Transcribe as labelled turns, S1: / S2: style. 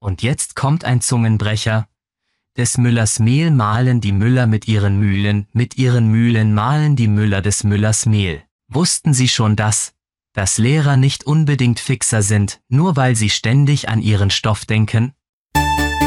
S1: Und jetzt kommt ein Zungenbrecher. Des Müllers Mehl mahlen die Müller mit ihren Mühlen mahlen die Müller des Müllers Mehl. Wussten Sie schon dass Lehrer nicht unbedingt Fixer sind, nur weil sie ständig an ihren Stoff denken?